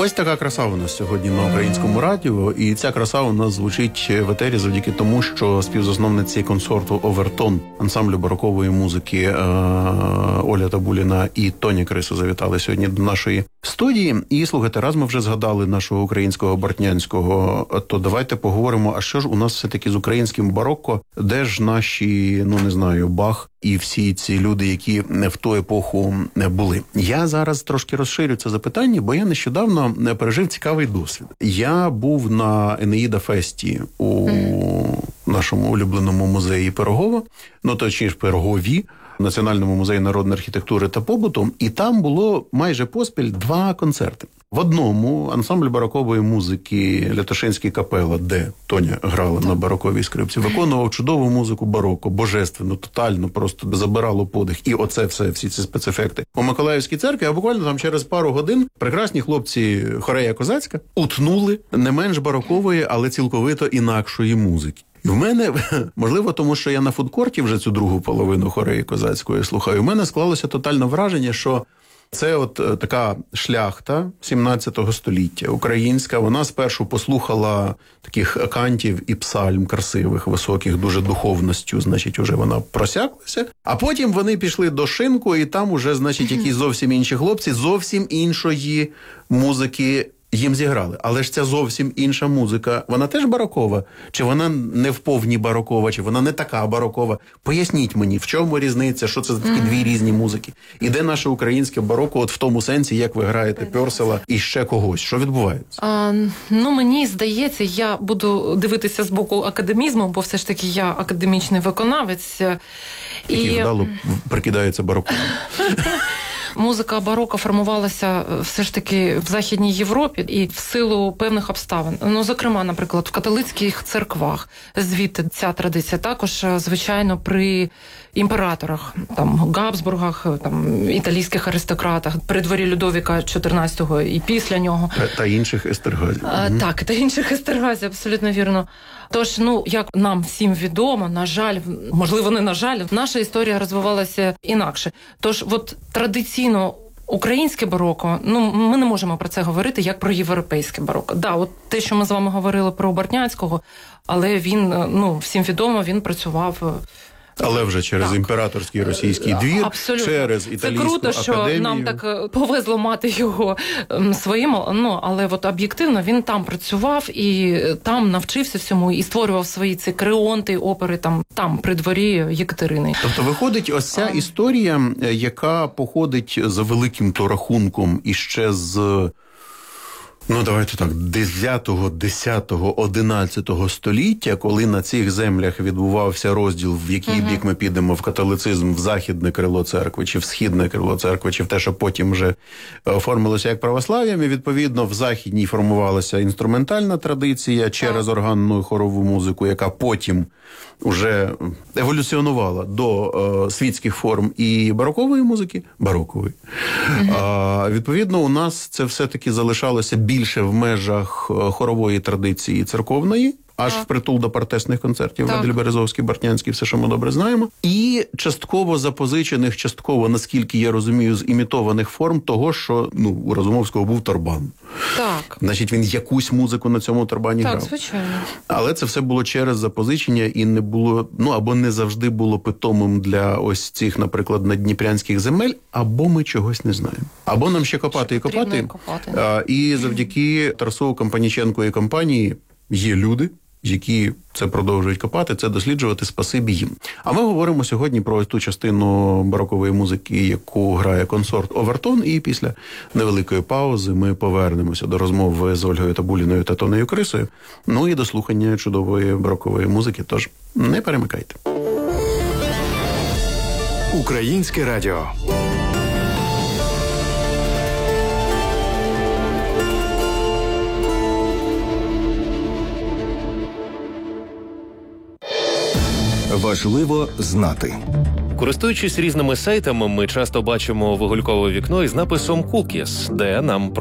Ось така краса у нас сьогодні на Українському радіо, і ця краса у нас звучить в етері завдяки тому, що співзасновниці консорту «Овертон» ансамблю барокової музики Оля Табуліна і Тоня Крису завітали сьогодні до нашої студії. І, слухайте, раз ми вже згадали нашого українського Бортнянського, то давайте поговоримо, а що ж у нас все-таки з українським барокко, де ж наші, Бах і всі ці люди, які в ту епоху були. Я зараз трошки розширю це запитання, бо я нещодавно пережив цікавий досвід. Я був на Енеїда-фесті у нашому улюбленому музеї Пирогова, точніше Пирогові, Національному музеї народної архітектури та побуту, і там було майже поспіль 2 концерти. В одному ансамбль барокової музики Лятошинський капела, де Тоня грала на бароковій скрипці, виконував чудову музику бароко, божественно, тотально, просто забирало подих. І оце всі ці спецефекти. У Миколаївській церкві, а буквально там через пару годин прекрасні хлопці хорея козацька утнули не менш барокової, але цілковито інакшої музики. І в мене, можливо, тому що я на фудкорті вже цю другу половину хореї козацької слухаю, в мене склалося тотальне враження, що це от така шляхта 17 століття, українська. Вона спершу послухала таких кантів і псальм красивих, високих, дуже духовністю, значить, уже вона просяклася. А потім вони пішли до шинку, і там уже, значить, якісь зовсім інші хлопці, зовсім іншої музики їм зіграли. Але ж ця зовсім інша музика, вона теж барокова? Чи вона не вповні барокова, чи вона не така барокова? Поясніть мені, в чому різниця, що це за такі 2 різні музики? І де наше українське бароко, от в тому сенсі, як ви граєте Пьорсела і ще когось? Що відбувається? Мені здається, я буду дивитися з боку академізму, бо все ж таки я академічний виконавець. Який вдало прикидається бароком. Музика бароко формувалася все ж таки в Західній Європі і в силу певних обставин. Зокрема, наприклад, в католицьких церквах звідти ця традиція. Також, звичайно, при імператорах, Габсбургах, італійських аристократах, при дворі Людовіка XIV і після нього. Та інших Естергазів. Так, та інших Естергазів, абсолютно вірно. Тож, як нам всім відомо, на жаль, можливо, не на жаль, наша історія розвивалася інакше. Тож, традиційно українське бароко, ми не можемо про це говорити, як про європейське бароко. Те, що ми з вами говорили про Бортнянського, але він, всім відомо, він працював... Але вже через імператорський російський двір, абсолютно. Через італійську академію. Це круто, що нам так повезло мати його своїм, але об'єктивно він там працював і там навчився всьому і створював свої ці креонти, опери там при дворі Єкатерини. Тобто виходить ось ця історія, яка походить за великим то рахунком іще з... давайте так, 9-го, 10-го, 11-го століття, коли на цих землях відбувався розділ, в який бік ми підемо, в католицизм, в західне крило церкви, чи в східне крило церкви, чи в те, що потім вже оформилося як православ'ям, і відповідно в західній формувалася інструментальна традиція через органну і хорову музику, яка потім уже еволюціонувала до світських форм і барокової музики, барокової. Відповідно, у нас це все-таки залишалося більше в межах хорової традиції церковної, аж впритул до партесних концертів, Ведель, Березовський, Бортнянський, все, що ми добре знаємо. І частково запозичених, частково, наскільки я розумію, з імітованих форм того, що, у Разумовського був тарбан. Так. Значить, він якусь музику на цьому тарбані грав. Так, звичайно. Але це все було через запозичення і не було, або не завжди було питомим для ось цих, наприклад, наддніпрянських земель, або ми чогось не знаємо. Або нам ще копати і копати. І завдяки Тарасову, Компаніченку і компанії є люди, які це продовжують копати, це досліджувати, спасибі їм. А ми говоримо сьогодні про ту частину барокової музики, яку грає консорт «Овертон», і після невеликої паузи ми повернемося до розмови з Ольгою Табуліною та Тонею Крисою, і до слухання чудової барокової музики, тож не перемикайте. Українське радіо. Важливо знати. Користуючись різними сайтами, ми часто бачимо вигулькове вікно із написом «Cookies», де нам